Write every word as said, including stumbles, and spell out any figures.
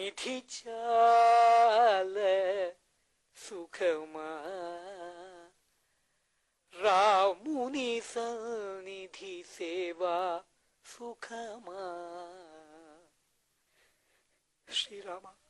सन्निधि चाले सुखमा रामुनि सन्निधि सेवा सुखमा. श्री राम.